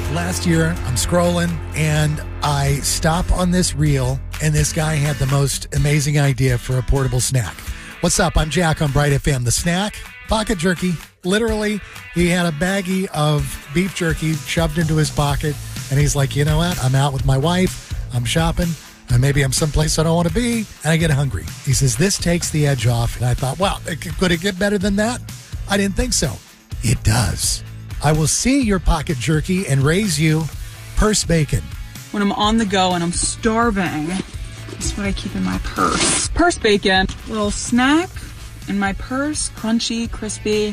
Last year, I'm scrolling and I stop on this reel, and this guy had the most amazing idea for a portable snack. What's up? I'm Jack on Bright FM. The snack, pocket jerky. Literally, he had a baggie of beef jerky shoved into his pocket, and he's like, you know what? I'm out with my wife. I'm shopping. And maybe I'm someplace I don't want to be, and I get hungry. He says, this takes the edge off. And I thought, wow, could it get better than that? I didn't think so. It does. I will see your pocket jerky and raise you purse bacon. When I'm on the go and I'm starving, that's what I keep in my purse. Purse bacon. Little snack in my purse. Crunchy, crispy.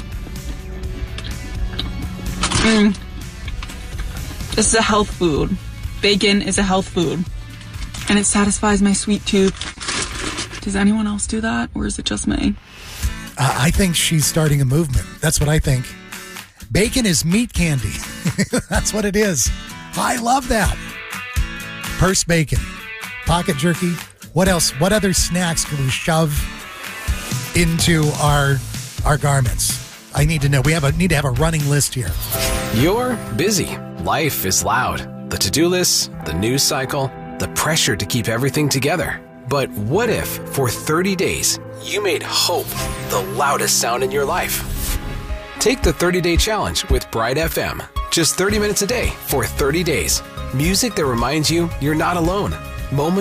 This is a health food. Bacon is a health food. And it satisfies my sweet tooth. Does anyone else do that? Or is it just me? I think she's starting a movement. That's what I think. Bacon is meat candy. That's what it is. I love that. Purse bacon, pocket jerky. What else? What other snacks can we shove into our garments? I need to know. We need to have a running list here. You're busy. Life is loud. The to-do lists, the news cycle, the pressure to keep everything together. But what if, for 30 days, you made hope the loudest sound in your life? Take the 30-day challenge with Bright FM. Just 30 minutes a day for 30 days. Music that reminds you you're not alone. Moments